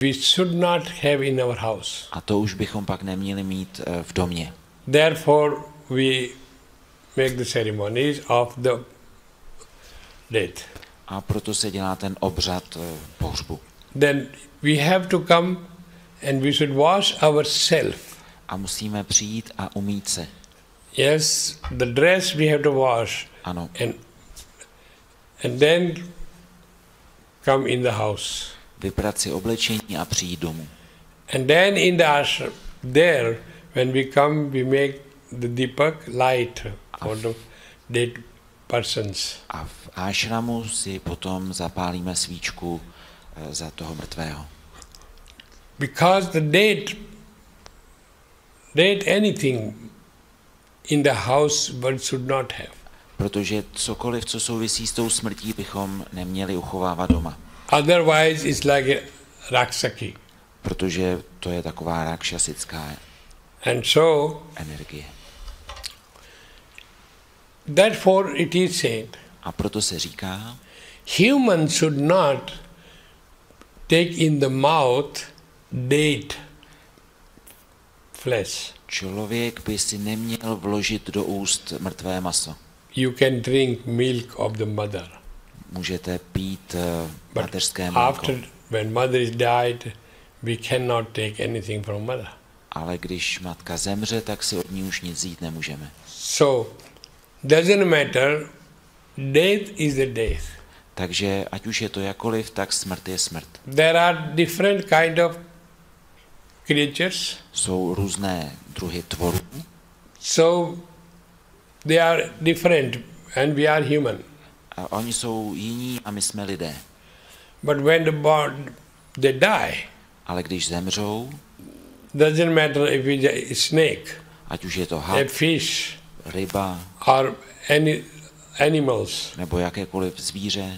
we should not have in our house. A to už bychom pak neměli mít v domě. Therefore, we make the ceremonies of the death. A proto se dělá ten obřad pohřbu. Then we have to come and we should wash ourselves. A musíme přijít a umýt se. Yes, the dress we have to wash. Ano. And then come in the house. Vyprat si oblečení a přijít domů. And then in the ashram, there, when we come, we make the deepak light for the dead persons. A v ášramu si potom zapálíme svíčku za toho mrtvého. Because the dead anything in the house one should not have. Protože cokoliv, co souvisí s tou smrtí, bychom neměli uchovávat doma. Otherwise it's like a raksaki. Protože to je taková rakšasická energie. Therefore it is said, a proto se říká, humans should not take in the mouth dead flesh. Člověk by si neměl vložit do úst mrtvé maso. You can drink milk of the mother. Můžete pít mateřské mléko. After when mother is died, we cannot take anything from mother. Ale když matka zemře, tak si od ní už nic vzít nemůžeme. So doesn't matter, death is a death. Takže ať už je to jakoliv, tak smrt je smrt. There are different kind of creatures. Jsou různé druhy tvorů. So they are different and we are human. A oni jsou jiní a my jsme lidé. But when they die, ale když zemřou, doesn't matter if it's a snake, ať už je to had, a fish, ryba, or any animals. nebo jakékoliv zvíře.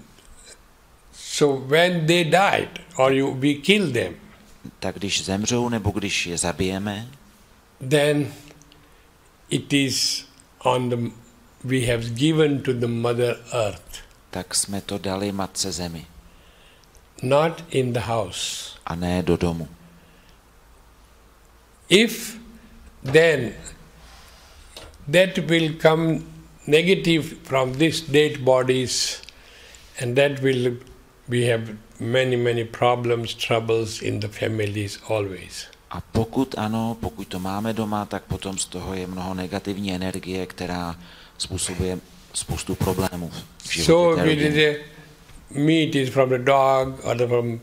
So when they died, or we kill them, tak když zemřou nebo když je zabijeme, then it is we have given to the Mother Earth. Tak jsme to dali matce zemi. Not in the house. A ne do domu. If then that will come negative from these dead bodies, and that will we have many problems, troubles in the families always. A pokud ano, pokud to máme doma, tak potom z toho je mnoho negativní energie, která způsobuje spoustu problémů v životě té rodiny. Meat is from the dog, or from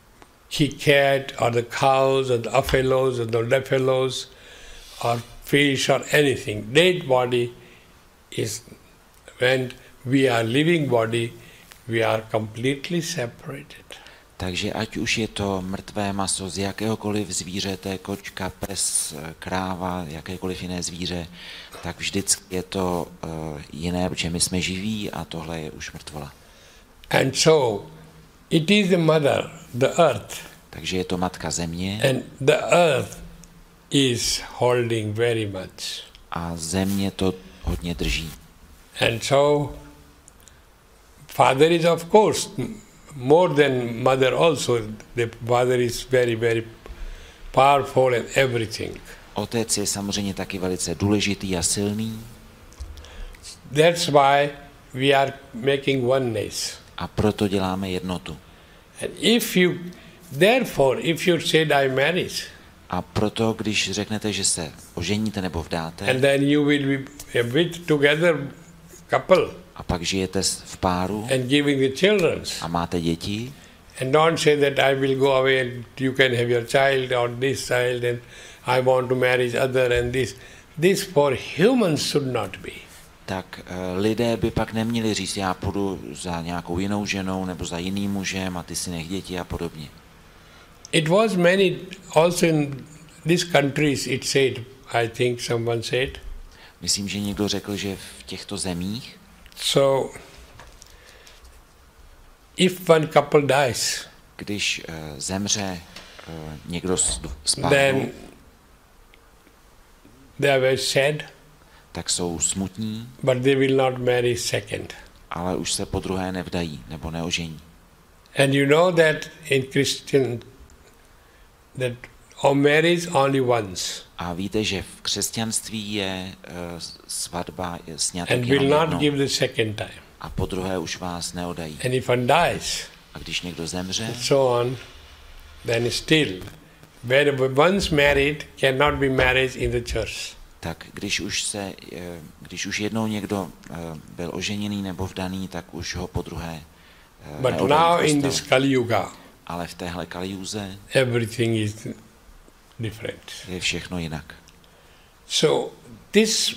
cat, or the cows, or the buffaloes, or the buffaloes, or fish, or anything. Dead body is, when we are living body, we are completely separated. Takže ať už je to mrtvé maso z jakéhokoliv zvířete, kočka, pes, kráva, jakékoliv jiné zvíře, tak vždycky je to jiné, protože my jsme živí a tohle je už mrtvola. And so, it is the mother, the earth. Takže je to matka země. And the earth is holding very much. A země to hodně drží. And so, father is of course more than mother also. The father is very powerful and everything. Otec je samozřejmě taky velice důležitý a silný. That's why we are making oneness. A proto děláme jednotu. And if you said I married, a proto, když řeknete, že se oženíte nebo vdáte, and then you will be with together couple, a pak žijete v páru, and giving the children, a máte děti, and don't say that I will go away and you can have your child or this child and I want to marry other and this. This for humans should not be. Tak lidé by pak neměli říct, já půjdu za nějakou jinou ženou nebo za jiným mužem a ty si nech děti a podobně. It was many, also in these countries it said, I think someone said. Myslím, že někdo řekl, že v těchto zemích. So, if one couple dies, když zemře někdo z páru, then they are very sad, tak jsou smutní, but they will not marry second. Ale už se po druhé nevdají nebo neožení. And you know that in that marriage only once A víte, že v křesťanství je svatba, je sňatek and will jenom not jednou give the second time. a po druhé už vás neodají. And if one dies, A když někdo zemře, and so on, then still, where once married cannot be marriage in the church. tak když už jednou někdo byl oženěný nebo vdaný, tak už ho po druhé But neodají now v in kostele. this Kali Yuga, Ale v téhle Kalijuze everything is different. je všechno jinak. So this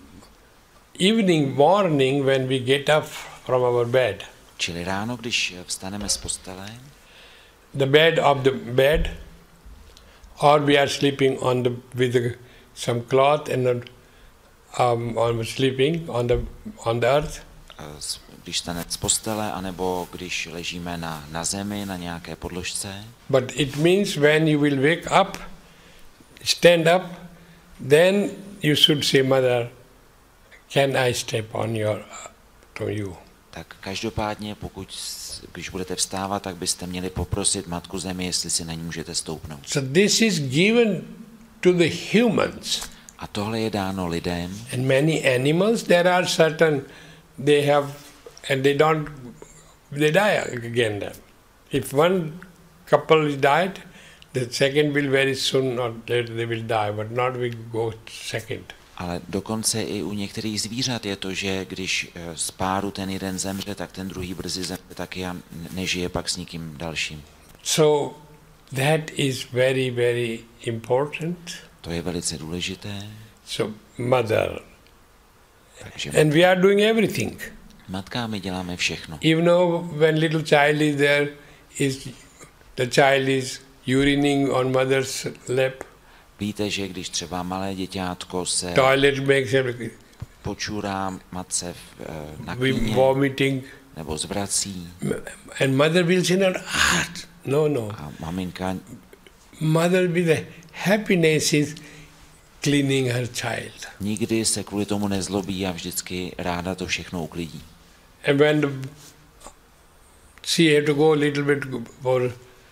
evening morning when we get up from our bed, Čili ráno, když vstaneme z postele, the bed of the bed, or we are sleeping on with some cloth and on sleeping on the earth, když vstaneme z postele, anebo když ležíme na zemi, na nějaké podložce. but it means when you will wake up, stand up, then you should say, Mother, can I step on to you? Tak každopádně, když budete vstávat, tak byste měli poprosit Matku Zemi, jestli si na ní můžete stoupnout. So this is given to the humans. A tohle je dáno lidem. And many animals, there are certain, they have, and they die again then. If one couple is died, the second will very soon, or they will die, but not we go second. Ale dokonce i u některých zvířat je to, že když z páru ten jeden zemře, tak ten druhý brzy zemře taky a nežije pak s nikým dalším. So that is very, very important. To je velice důležité. So mother. Takže And we are doing everything. matka, my děláme všechno. Even though when little child is there, the child is urinating on mother's lap, Víte, že když třeba malé děťátko se toilet makes everything. počurá matce na We klíně vomiting, nebo zvrací and mother will say, no. a maminka, Mother with the happiness is cleaning her child. nikdy se kvůli tomu nezlobí a vždycky ráda to všechno uklidí. And when she had to go a little bit for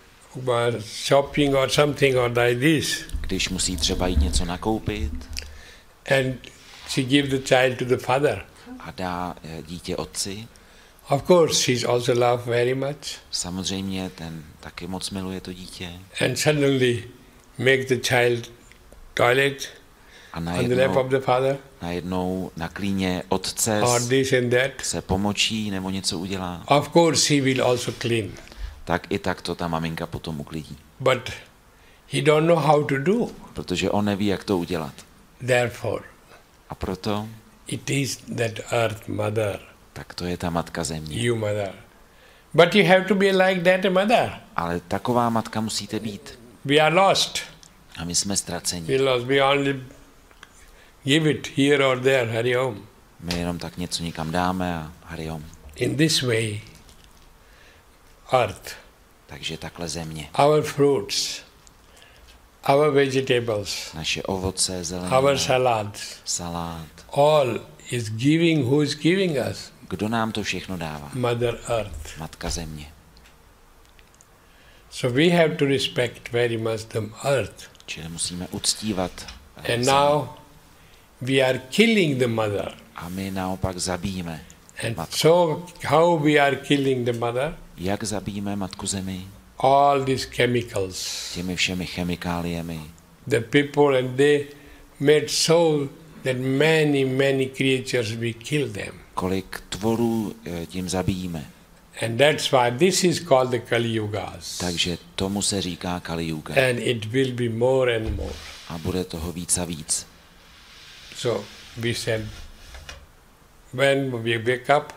shopping or something or like this, Když musí třeba jít něco nakoupit and she gives the child to the father, a dá dítě otci, of course she's also loved very much, samozřejmě ten taky moc miluje to dítě and suddenly make the child toilet a on the lap of the father, najednou na klíně otce or this and that. se pomočí nebo něco udělá, Of course he will also clean, tak i tak to ta maminka potom uklidí. but he don't know how to do. Protože on neví, jak to udělat. Therefore, A proto, it is that earth mother, tak to je ta matka země. you mother. But you have to be like that a mother. Ale taková matka musíte být. We are lost. A my jsme ztraceni. We lost. We only give it here or there, Hari Om. My jenom tak něco někam dáme a hariom. In this way, earth, Takže takhle země. our fruits, our vegetables, Naše ovoce, our zelenina, salads, salát. all is giving, who is giving us? Kdo nám to všechno dává? Mother Earth. Matka země. So we have to respect very much the earth. Čili musíme uctívat And zemi. now we are killing the mother. A my naopak zabijíme And matku. so how we are killing the mother? Jak zabijíme matku zemi? All these chemicals. Těmi všemi chemikáliemi. The people, and they made so that many creatures, we kill them. Kolik tvorů tím zabijíme. And that's why this is called the Kali Yugas. Takže tomu se říká Kali Yuga. And it will be more and more. A bude toho víc a víc. So we said, when we wake up,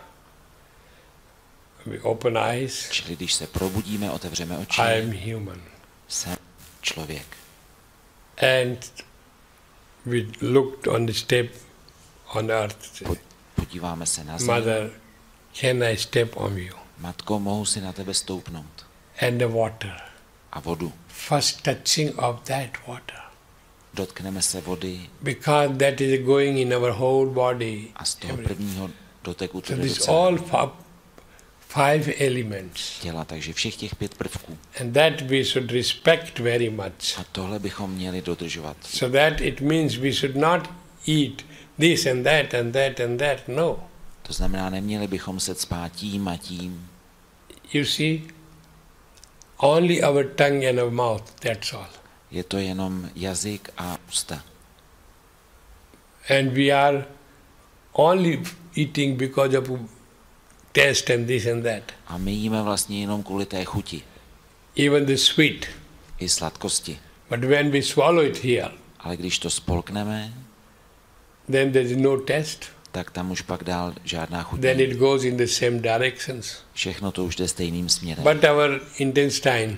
we open eyes, Čili když se probudíme, otevřeme oči, I am human. jsem člověk. And we looked on the step on earth. Podíváme se na zemi. Mother, can I step on you? Matko, mohu si na tebe stoupnout. And the water. A vodu. First touching of that water. Dotkneme se vody Because that is going in our whole body. a z toho prvního doteku to So jde do this celého. all 5 elements. těla, takže všech těch 5 prvků. And that we should respect very much. A tohle bychom měli dodržovat. So that it means we should not eat this and that and that and that. No. To znamená, neměli bychom se cpát tím a tím. You see, only our tongue and our mouth, that's all. Je to jenom jazyk a ústa. And we are only eating because of taste and this and that. A my jíme vlastně jenom kvůli té chuti. Even the sweet. I sladkosti. But when we swallow it here, ale když to spolkneme, then there is no taste. Tak tam už pak dál žádná chuť. Then it goes in the same directions. Všechno to už jde stejným směrem. But our intestine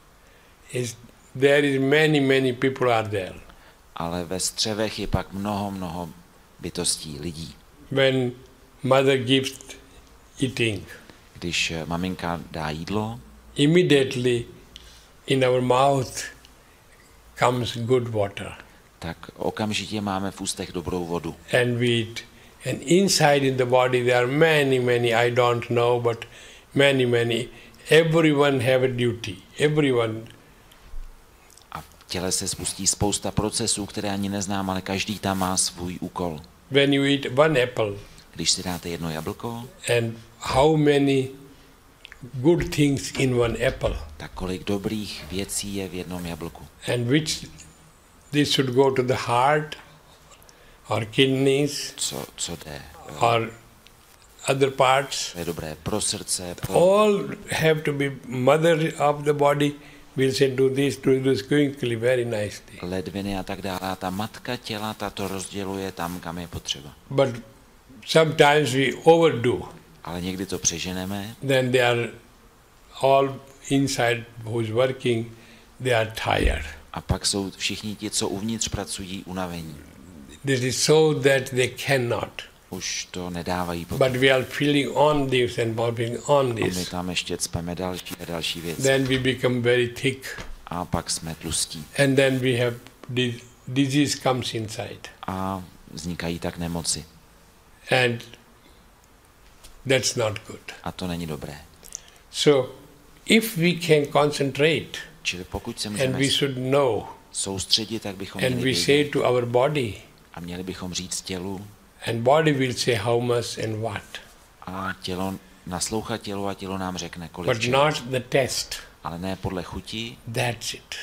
is there is many people are there. Ale ve střevech je pak mnoho bytostí, lidí. When mother gives eating, když maminka dá jídlo, immediately in our mouth comes good water. Tak okamžitě máme v ústech dobrou vodu. And we eat. And inside in the body there are many, I don't know, but many. Everyone have a duty. Everyone. A v těle se spustí spousta procesů, které ani neznám, ale každý tam má svůj úkol. When you eat one apple, když si dáte jedno jablko, and how many good things in one apple. Tak kolik dobrých věcí je v jednom jablku. And which this should go to the heart or kidneys, co jde, or other parts. Je dobré pro srdce. All have to be mother of the body. Will say do this quickly, very nicely. Ledviny a tak dále. A ta matka těla, ta to rozděluje tam, kam je potřeba. But sometimes we overdo. Ale někdy to přeženeme. Then they are all inside who is working, they are tired. A pak jsou všichni ti, co uvnitř pracují, unavení. This is so that they cannot. Už to nedávají potom. But we are feeling on this and feeling on this. A my tam ještě cpeme další a další věci. Then we become very thick. A pak jsme tlustí. And then we have disease comes inside. A vznikají tak nemoci. And that's not good. A to není dobré. So, if we can concentrate, čili pokud se and můžeme we should know, soustředit, tak bychom and měli we say to our body, a měli bychom říct tělu, and body will say how much and what. A tělo naslouchat tělu a tělo nám řekne, kolik but not the test. Ale ne podle chuti. That's it.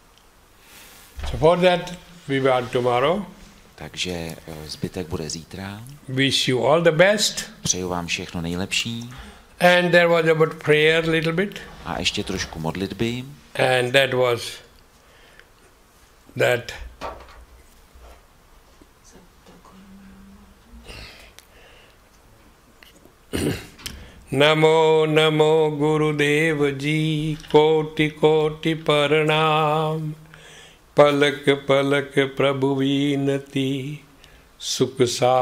So for that we will tomorrow. Takže zbytek bude zítra. Wish you all the best. Přeju vám všechno nejlepší. And there was about prayer little bit. A ještě trošku modlitby. And that was that Namo Namo Gurudev Ji Koti Koti Paranam Palak Palak Prabhu Vinati Sukh